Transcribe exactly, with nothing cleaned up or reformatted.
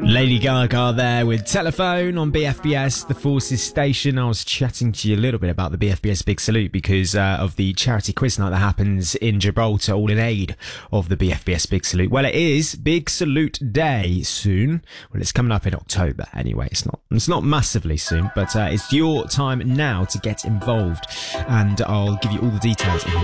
Lady Gaga there with Telephone on B F B S, the Forces station. I was chatting to you a little bit about the B F B S Big Salute because uh, of the charity quiz night that happens in Gibraltar, all in aid of the B F B S Big Salute. Well, it is Big Salute Day soon. Well, it's coming up in October anyway. It's not it's not massively soon, but uh, it's your time now to get involved, and I'll give you all the details in